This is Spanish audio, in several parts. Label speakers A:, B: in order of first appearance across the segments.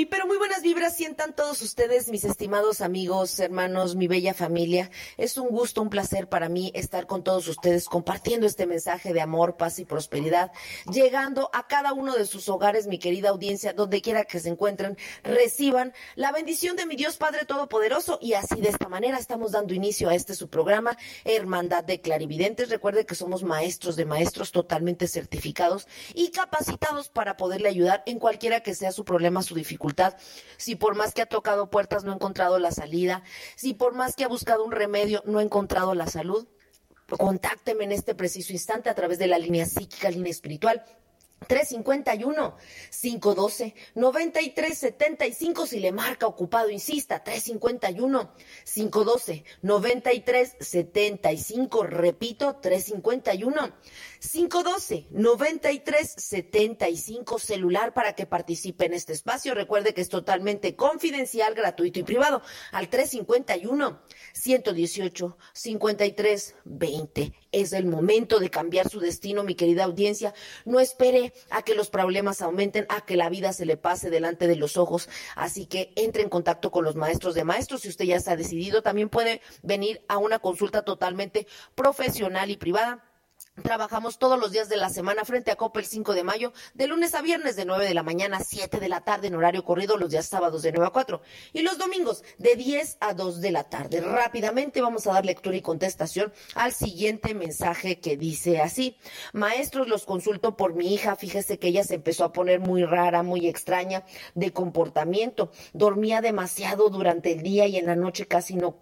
A: Pero muy buenas vibras sientan todos ustedes, mis estimados amigos, hermanos, mi bella familia. Es un gusto, un placer para mí estar con todos ustedes compartiendo este mensaje de amor, paz y prosperidad, llegando a cada uno de sus hogares, mi querida audiencia, donde quiera que se encuentren, reciban la bendición de mi Dios Padre Todopoderoso, y así de esta manera estamos dando inicio a su programa, Hermandad de Clarividentes. Recuerde que somos maestros de maestros, totalmente certificados y capacitados para poderle ayudar en cualquiera que sea su problema, su dificultad. Si por más que ha tocado puertas no ha encontrado la salida, si por más que ha buscado un remedio no ha encontrado la salud, contácteme en este preciso instante a través de la línea psíquica, línea espiritual 351-512-9375. Si le marca ocupado, insista, 351-512-9375. Repito, 351-512-9375. Celular para que participe en este espacio. Recuerde que es totalmente confidencial, gratuito y privado. Al 351-118-5320. Es el momento de cambiar su destino, mi querida audiencia. No espere a que los problemas aumenten, a que la vida se le pase delante de los ojos. Así que entre en contacto con los maestros de maestros. Si usted ya se ha decidido, también puede venir a una consulta totalmente profesional y privada. Trabajamos todos los días de la semana frente a Coppel 5 de mayo, de lunes a viernes de 9 de la mañana a 7 de la tarde en horario corrido, los días sábados de 9 a 4 y los domingos de 10 a 2 de la tarde. Rápidamente vamos a dar lectura y contestación al siguiente mensaje que dice así: maestros, los consulto por mi hija. Fíjese que ella se empezó a poner muy rara, muy extraña de comportamiento. Dormía demasiado durante el día y en la noche casi no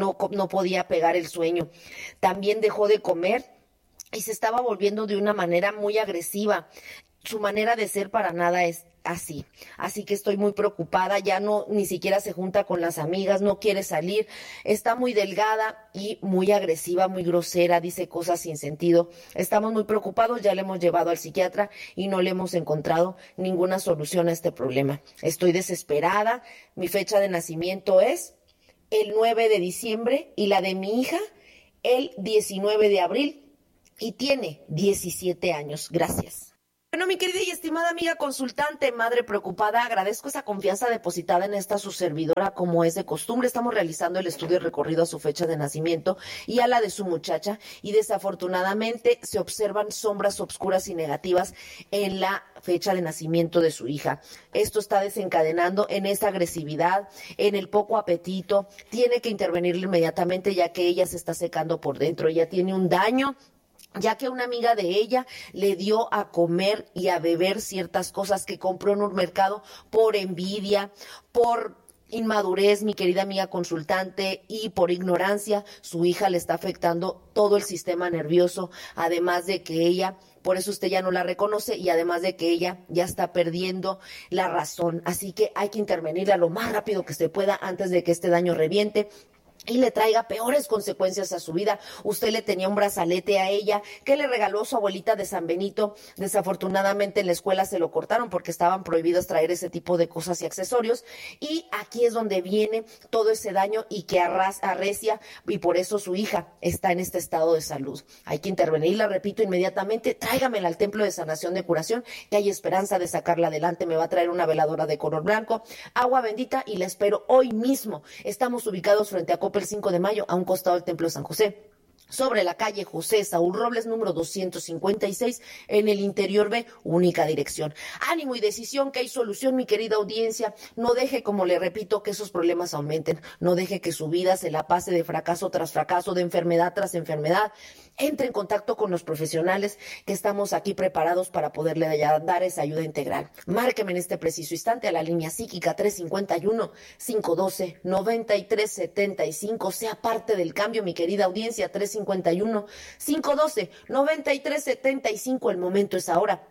A: podía pegar el sueño. También dejó de comer y se estaba volviendo de una manera muy agresiva. Su manera de ser para nada es así. Así que estoy muy preocupada. Ya ni siquiera se junta con las amigas, no quiere salir. Está muy delgada y muy agresiva, muy grosera, dice cosas sin sentido. Estamos muy preocupados, ya le hemos llevado al psiquiatra y no le hemos encontrado ninguna solución a este problema. Estoy desesperada. Mi fecha de nacimiento es el 9 de diciembre y la de mi hija el 19 de abril. Y tiene 17 años. Gracias. Bueno, mi querida y estimada amiga consultante, madre preocupada, agradezco esa confianza depositada en esta su servidora como es de costumbre. Estamos realizando el estudio recorrido a su fecha de nacimiento y a la de su muchacha, y desafortunadamente se observan sombras oscuras y negativas en la fecha de nacimiento de su hija. Esto está desencadenando en esa agresividad, en el poco apetito. Tiene que intervenirle inmediatamente, ya que ella se está secando por dentro. Ella tiene un daño, ya que una amiga de ella le dio a comer y a beber ciertas cosas que compró en un mercado por envidia, por inmadurez, mi querida amiga consultante, y por ignorancia. Su hija le está afectando todo el sistema nervioso, además de que ella, por eso usted ya no la reconoce, y además de que ella ya está perdiendo la razón. Así que hay que intervenirla lo más rápido que se pueda antes de que este daño reviente y le traiga peores consecuencias a su vida. Usted le tenía un brazalete a ella que le regaló su abuelita de San Benito. Desafortunadamente en la escuela se lo cortaron porque estaban prohibidos traer ese tipo de cosas y accesorios. Y aquí es donde viene todo ese daño y que arrecia, y por eso su hija está en este estado de salud. Hay que intervenirla, repito, inmediatamente. Tráigamela al templo de sanación de curación, que hay esperanza de sacarla adelante. Me va a traer una veladora de color blanco, agua bendita, y la espero hoy mismo. Estamos ubicados frente a el 5 de mayo, a un costado del Templo de San José, sobre la calle José Saúl Robles, número 256, en el interior B, única dirección. Ánimo y decisión, que hay solución, mi querida audiencia. No deje, como le repito, que esos problemas aumenten. No deje que su vida se la pase de fracaso tras fracaso, de enfermedad tras enfermedad. Entre en contacto con los profesionales, que estamos aquí preparados para poderle dar esa ayuda integral. Márqueme en este preciso instante a la línea psíquica 351-512-9375. Sea parte del cambio, mi querida audiencia. 351-512-9375. El momento es ahora.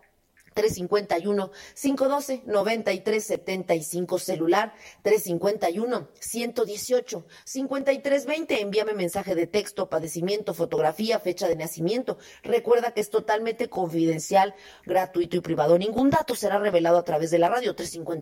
A: 351-512-9375, celular 351-118-5320. Envíame mensaje de texto, padecimiento, fotografía, fecha de nacimiento. Recuerda que es totalmente confidencial, gratuito y privado. Ningún dato será revelado a través de la radio.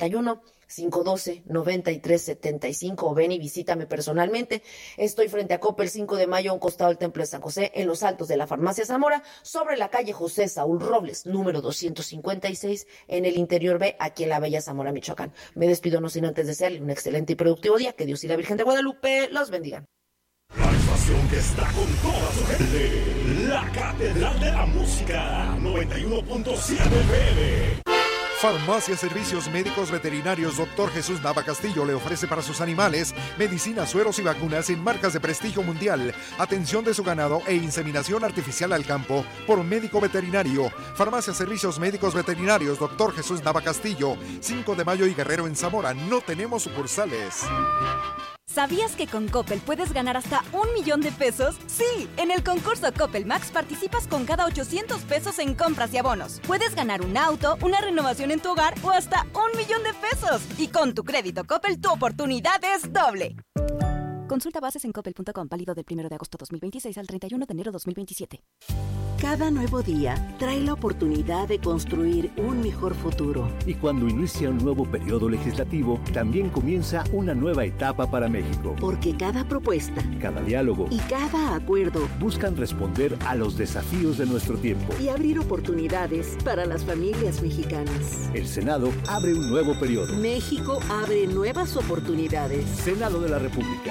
A: 351-512-9375. O ven y visítame personalmente. Estoy frente a Coppel 5 de mayo, a un costado del Templo de San José, en los altos de la Farmacia Zamora, sobre la calle José Saúl Robles, número 250. 56 en el Interior B, aquí en la bella Zamora, Michoacán. Me despido no sin antes desearle un excelente y productivo día. Que Dios y la Virgen de Guadalupe los bendigan.
B: La estación que está con toda su gente, la Catedral de la Música, 91.7 FM.
C: Farmacia Servicios Médicos Veterinarios Dr. Jesús Nava Castillo le ofrece para sus animales medicinas, sueros y vacunas en marcas de prestigio mundial, atención de su ganado e inseminación artificial al campo por médico veterinario. Farmacia Servicios Médicos Veterinarios Dr. Jesús Nava Castillo, 5 de Mayo y Guerrero en Zamora. No tenemos sucursales.
D: ¿Sabías que con Coppel puedes ganar hasta 1 millón de pesos? Sí, en el concurso Coppel Max participas con cada 800 pesos en compras y abonos. Puedes ganar un auto, una renovación en tu hogar o hasta 1 millón de pesos. Y con tu crédito Coppel, tu oportunidad es doble. Consulta bases en coppel.com, válido del 1 de agosto 2026 al 31 de enero 2027.
E: Cada nuevo día trae la oportunidad de construir un mejor futuro.
F: Y cuando inicia un nuevo periodo legislativo, también comienza una nueva etapa para México.
E: Porque cada propuesta,
F: cada diálogo
E: y cada acuerdo
F: buscan responder a los desafíos de nuestro tiempo
E: y abrir oportunidades para las familias mexicanas.
F: El Senado abre un nuevo periodo.
E: México abre nuevas oportunidades.
F: Senado de la República.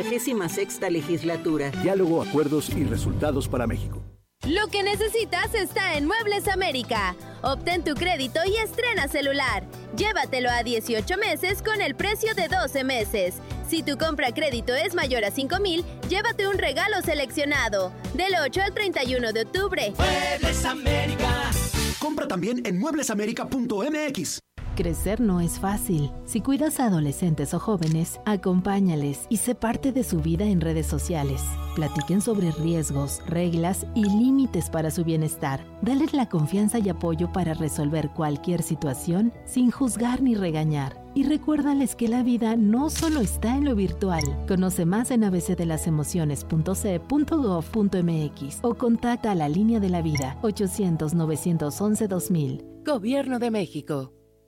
E: 66ª legislatura.
F: Diálogo, acuerdos y resultados para México.
G: Lo que necesitas está en Muebles América. Obtén tu crédito y estrena celular. Llévatelo a 18 meses con el precio de 12 meses. Si tu compra a crédito es mayor a 5,000, llévate un regalo seleccionado. Del 8 al 31 de octubre.
H: Muebles América. Compra también en mueblesamerica.mx.
I: Crecer no es fácil. Si cuidas a adolescentes o jóvenes, acompáñales y sé parte de su vida en redes sociales. Platiquen sobre riesgos, reglas y límites para su bienestar. Dales la confianza y apoyo para resolver cualquier situación sin juzgar ni regañar. Y recuérdales que la vida no solo está en lo virtual. Conoce más en abcdelasemociones.ce.gov.mx o contacta a la Línea de la Vida 800-911-2000.
J: Gobierno de México.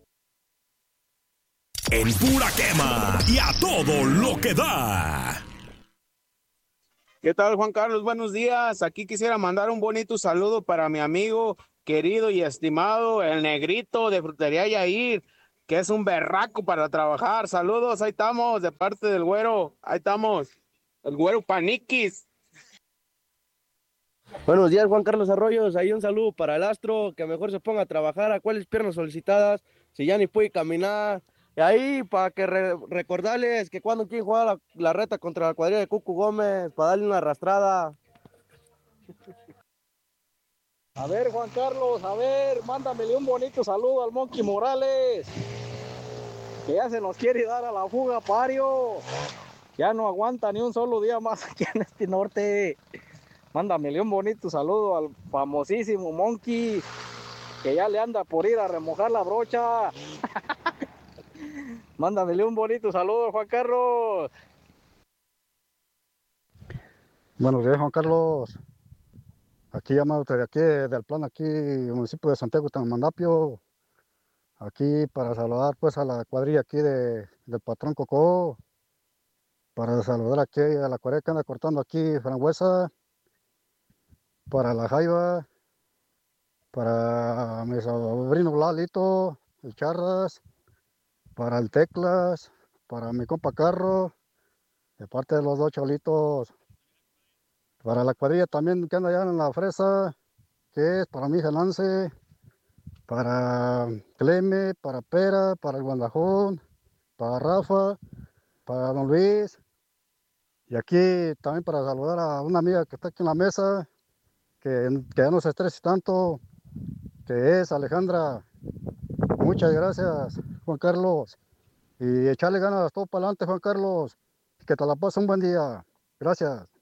B: En pura quema y a todo lo que da.
K: ¿Qué tal, Juan Carlos? Buenos días. Aquí quisiera mandar un bonito saludo para mi amigo querido y estimado, el Negrito de Frutería Yair, que es un berraco para trabajar. Saludos, ahí estamos, de parte del Güero. Ahí estamos, el Güero Paniquis.
L: Buenos días, Juan Carlos Arroyos. Ahí un saludo para el Astro, que mejor se ponga a trabajar. ¿A cuáles piernas solicitadas? Si ya ni puede caminar. Y ahí, para que recordarles que cuando quieren jugar la reta contra la cuadrilla de Cucu Gómez, para darle una arrastrada.
M: A ver, Juan Carlos, mándamele un bonito saludo al Monkey Morales, que ya se nos quiere dar a la fuga, Pario. Ya no aguanta ni un solo día más aquí en este norte. Mándamele un bonito saludo al famosísimo Monkey, que ya le anda por ir a remojar la brocha. Mándamele un bonito saludo, Juan Carlos.
N: Buenos días, Juan Carlos. Aquí llamándote de aquí, del plan aquí, municipio de Santiago Tanamandapio. Aquí para saludar pues a la cuadrilla aquí del patrón Cocó. Para saludar aquí a la cuadrilla que anda cortando aquí frangüesa. Para la Jaiba. Para mi sobrino Lalito, el Charras. Para el Teclas, para mi compa Carro, de parte de los dos cholitos. Para la cuadrilla también que anda allá en la Fresa, que es para mi hija Lance, para Cleme, para Pera, para el Guandajón, para Rafa, para Don Luis. Y aquí también para saludar a una amiga que está aquí en la mesa, que ya no se estrese tanto, que es Alejandra. Muchas gracias, Juan Carlos. Y echarle ganas todo para adelante, Juan Carlos. Que te la pases un buen día. Gracias.